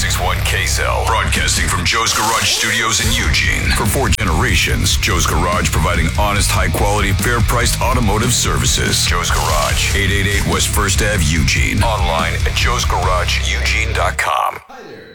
106.1 KSL. Broadcasting from Joe's Garage Studios in Eugene. For 4 generations, Joe's Garage providing honest, high-quality, fair-priced automotive services. Joe's Garage, 888 West 1st Ave, Eugene. Online at joesgarageeugene.com. Hi there.